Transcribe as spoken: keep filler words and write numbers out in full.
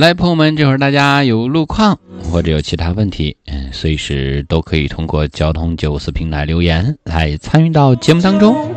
来，朋友们，这会儿大家有路况或者有其他问题，嗯，随时都可以通过交通九四平台留言来参与到节目当中。